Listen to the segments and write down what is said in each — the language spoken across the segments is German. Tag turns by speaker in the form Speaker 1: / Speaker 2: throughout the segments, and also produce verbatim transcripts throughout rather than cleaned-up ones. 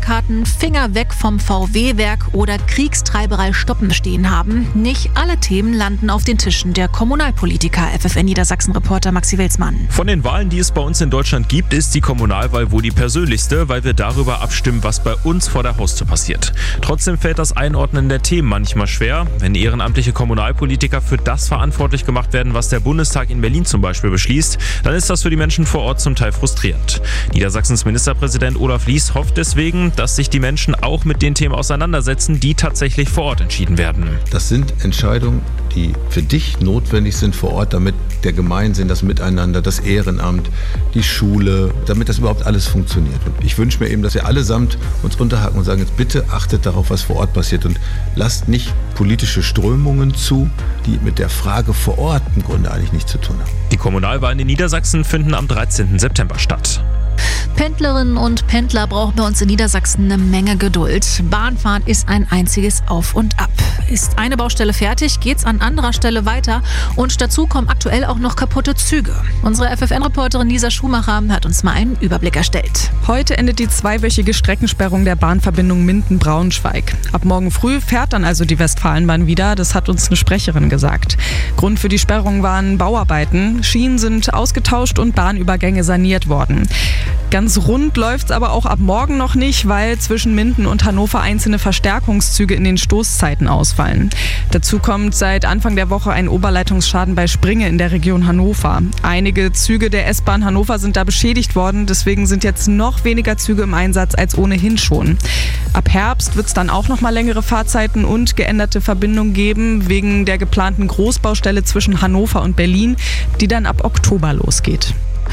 Speaker 1: Plakaten Finger weg vom V W-Werk oder Kriegstreiberei stoppen stehen haben. Nicht alle Themen landen auf den Tischen der Kommunalpolitiker, F F N Niedersachsen-Reporter Maxi Wilsmann.
Speaker 2: Von den Wahlen, die es bei uns in Deutschland gibt, ist die Kommunalwahl wohl die persönlichste, weil wir darüber abstimmen, was bei uns vor der Haustür passiert. Trotzdem fällt das Einordnen der Themen manchmal schwer. Wenn ehrenamtliche Kommunalpolitiker für das verantwortlich gemacht werden, was der Bundestag in Berlin zum Beispiel beschließt, dann ist das für die Menschen vor Ort zum Teil frustrierend. Niedersachsens Ministerpräsident Olaf Lies hofft deswegen, dass sich die Menschen auch mit den Themen auseinandersetzen, die tatsächlich vor Ort entschieden werden.
Speaker 3: Das sind Entscheidungen, die für dich notwendig sind vor Ort, damit der Gemeinsinn, das Miteinander, das Ehrenamt, die Schule, damit das überhaupt alles funktioniert. Und ich wünsche mir eben, dass wir allesamt uns unterhaken und sagen, jetzt bitte achtet darauf, was vor Ort passiert und lasst nicht politische Strömungen zu, die mit der Frage vor Ort im Grunde eigentlich nichts zu tun haben.
Speaker 2: Die Kommunalwahlen in Niedersachsen finden am dreizehnten September statt.
Speaker 1: Pendlerinnen und Pendler brauchen bei uns in Niedersachsen eine Menge Geduld. Bahnfahren ist ein einziges Auf und Ab. Ist eine Baustelle fertig, geht's an anderer Stelle weiter und dazu kommen aktuell auch noch kaputte Züge. Unsere F F N-Reporterin Lisa Schumacher hat uns mal einen Überblick erstellt.
Speaker 4: Heute endet die zweiwöchige Streckensperrung der Bahnverbindung Minden-Braunschweig. Ab morgen früh fährt dann also die Westfalenbahn wieder, das hat uns eine Sprecherin gesagt. Grund für die Sperrung waren Bauarbeiten. Schienen sind ausgetauscht und Bahnübergänge saniert worden. Ganz rund läuft's aber auch ab morgen noch nicht, weil zwischen Minden und Hannover einzelne Verstärkungszüge in den Stoßzeiten ausfallen. Dazu kommt seit Anfang der Woche ein Oberleitungsschaden bei Springe in der Region Hannover. Einige Züge der S-Bahn Hannover sind da beschädigt worden, deswegen sind jetzt noch weniger Züge im Einsatz als ohnehin schon. Ab Herbst wird es dann auch noch mal längere Fahrzeiten und geänderte Verbindungen geben, wegen der geplanten Großbaustelle zwischen Hannover und Berlin, die dann ab Oktober losgeht.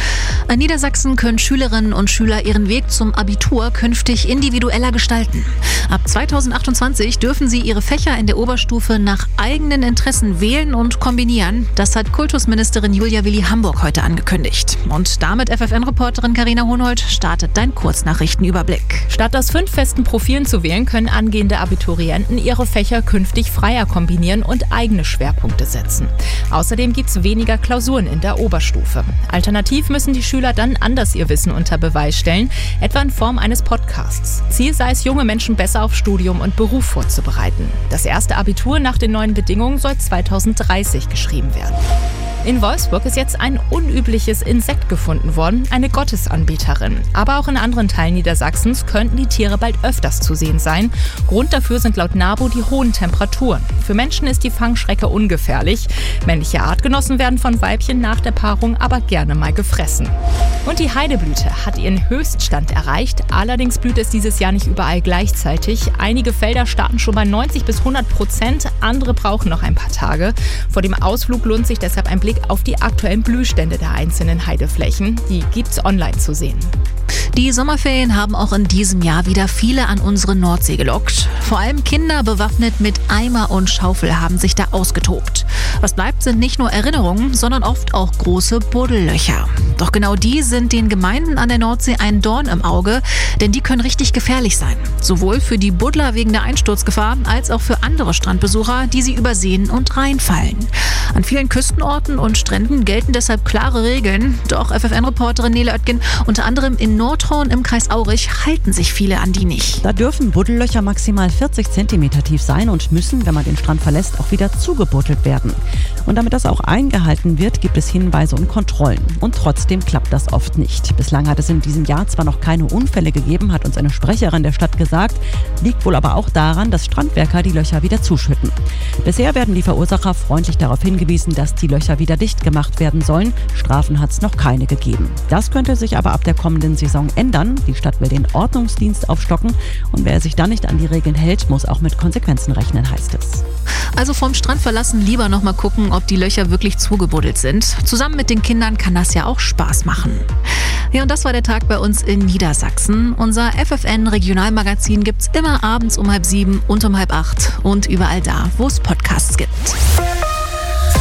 Speaker 1: In Niedersachsen können Schülerinnen und Schüler ihren Weg zum Abitur künftig individueller gestalten. Ab zweitausendachtundzwanzig dürfen sie ihre Fächer in der Oberstufe nach eigenen Interessen wählen und kombinieren. Das hat Kultusministerin Julia Willi-Hamburg heute angekündigt. Und damit F F N-Reporterin Carina Hohnhold startet dein Kurznachrichtenüberblick.
Speaker 5: Statt aus fünf festen Profilen zu wählen, können angehende Abiturienten ihre Fächer künftig freier kombinieren und eigene Schwerpunkte setzen. Außerdem gibt es weniger Klausuren in der Oberstufe. Alternativ müssen die Schüler dann anders ihr Wissen unter Beweis stellen, etwa in Form eines Podcasts. Ziel sei es, junge Menschen besser auf Studium und Beruf vorzubereiten. Das erste Abitur nach den neuen Bedingungen soll zweitausenddreißig geschrieben werden. In Wolfsburg ist jetzt ein unübliches Insekt gefunden worden, eine Gottesanbeterin. Aber auch in anderen Teilen Niedersachsens könnten die Tiere bald öfters zu sehen sein. Grund dafür sind laut NABU die hohen Temperaturen. Für Menschen ist die Fangschrecke ungefährlich. Männliche Artgenossen werden von Weibchen nach der Paarung aber gerne mal gefressen. Und die Heideblüte hat ihren Höchststand erreicht. Allerdings blüht es dieses Jahr nicht überall gleichzeitig. Einige Felder starten schon bei neunzig bis hundert Prozent, andere brauchen noch ein paar Tage. Vor dem Ausflug lohnt sich deshalb ein Blick auf die aktuellen Blühstände der einzelnen Heideflächen. Die gibt's online zu sehen.
Speaker 1: Die Sommerferien haben auch in diesem Jahr wieder viele an unsere Nordsee gelockt. Vor allem Kinder bewaffnet mit Eimer und Schaufel haben sich da ausgetobt. Was bleibt, sind nicht nur Erinnerungen, sondern oft auch große Buddellöcher. Doch genau die sind den Gemeinden an der Nordsee ein Dorn im Auge, denn die können richtig gefährlich sein. Sowohl für die Buddler wegen der Einsturzgefahr, als auch für andere Strandbesucher, die sie übersehen und reinfallen. An vielen Küstenorten und Stränden gelten deshalb klare Regeln. Doch F F N-Reporterin Nele Oetgen, unter anderem in Nordhorn im Kreis Aurich, halten sich viele an die nicht.
Speaker 6: Da dürfen Buddellöcher maximal vierzig Zentimeter tief sein und müssen, wenn man den Strand verlässt, auch wieder zugebuddelt werden. Und damit das auch eingehalten wird, gibt es Hinweise und Kontrollen. Und trotzdem klappt das oft nicht. Bislang hat es in diesem Jahr zwar noch keine Unfälle gegeben, hat uns eine Sprecherin der Stadt gesagt, liegt wohl aber auch daran, dass Strandwerker die Löcher wieder zuschütten. Bisher werden die Verursacher freundlich darauf hingewiesen, dass die Löcher wieder dicht gemacht werden sollen. Strafen hat es noch keine gegeben. Das könnte sich aber ab der kommenden Saison ändern. Die Stadt will den Ordnungsdienst aufstocken und wer sich dann nicht an die Regeln hält, muss auch mit Konsequenzen rechnen, heißt es.
Speaker 1: Also vom Strand verlassen lieber noch mal gucken, ob die Löcher wirklich zugebuddelt sind. Zusammen mit den Kindern kann das ja auch Spaß machen. Ja, und das war der Tag bei uns in Niedersachsen. Unser F F N-Regionalmagazin gibt's immer abends um halb sieben und um halb acht und überall da, wo es Podcasts gibt.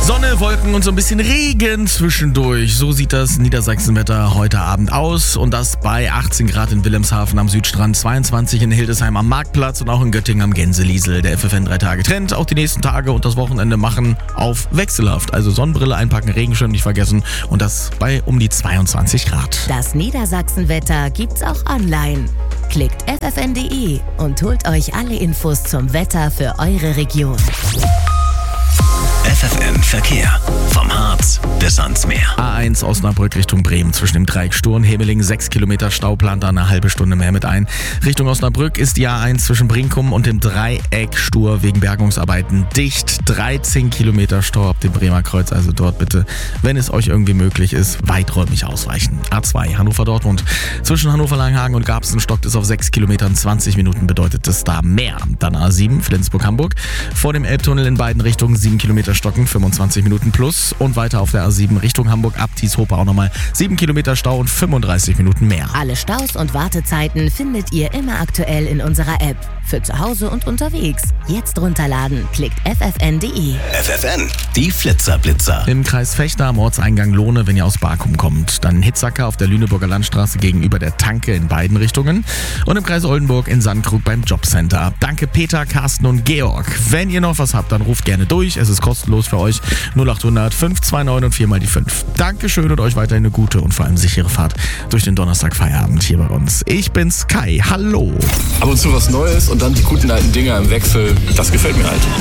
Speaker 7: Sonne, Wolken und so ein bisschen Regen zwischendurch. So sieht das Niedersachsenwetter heute Abend aus. Und das bei achtzehn Grad in Wilhelmshaven am Südstrand, zweiundzwanzig in Hildesheim am Marktplatz und auch in Göttingen am Gänseliesel. Der F F N drei Tage Trend. Auch die nächsten Tage und das Wochenende machen auf wechselhaft. Also Sonnenbrille einpacken, Regenschirm nicht vergessen. Und das bei um die zweiundzwanzig Grad.
Speaker 8: Das Niedersachsenwetter gibt's auch online. Klickt f f n punkt d e und holt euch alle Infos zum Wetter für eure Region.
Speaker 9: F F N Verkehr. Vom Harz bis ans Meer.
Speaker 7: A eins Osnabrück Richtung Bremen zwischen dem Dreieck Sturn-Hemeling. sechs Kilometer Stau, plant da eine halbe Stunde mehr mit ein. Richtung Osnabrück ist die A eins zwischen Brinkum und dem Dreieck Stur wegen Bergungsarbeiten dicht. dreizehn Kilometer Stau ab dem Bremer Kreuz. Also dort bitte, wenn es euch irgendwie möglich ist, weiträumig ausweichen. A zwei Hannover-Dortmund. Zwischen Hannover-Langhagen und Garbsen stockt es auf sechs Kilometern. zwanzig Minuten bedeutet es da mehr. Dann A sieben Flensburg-Hamburg. Vor dem Elbtunnel in beiden Richtungen sieben Kilometer stocken, fünfundzwanzig Minuten plus. Und weiter auf der A sieben Richtung Hamburg ab Thieshope auch nochmal sieben Kilometer Stau und fünfunddreißig Minuten mehr.
Speaker 8: Alle Staus und Wartezeiten findet ihr immer aktuell in unserer App. Für zu Hause und unterwegs. Jetzt runterladen. Klickt f f n punkt d e.
Speaker 9: F F N, die Flitzerblitzer.
Speaker 7: Im Kreis Vechta am Ortseingang Lohne, wenn ihr aus Barkum kommt. Dann Hitzacker auf der Lüneburger Landstraße gegenüber der Tanke in beiden Richtungen. Und im Kreis Oldenburg in Sandkrug beim Jobcenter. Danke Peter, Carsten und Georg. Wenn ihr noch was habt, dann ruft gerne durch. Es ist kostenlos für euch. null acht hundert fünf zwei neun und vier mal die fünf. Dankeschön und euch weiterhin eine gute und vor allem sichere Fahrt durch den Donnerstagfeierabend hier bei uns. Ich bin's Kai. Hallo.
Speaker 10: Ab und zu was Neues und dann die guten alten Dinger im Wechsel. Das gefällt mir halt.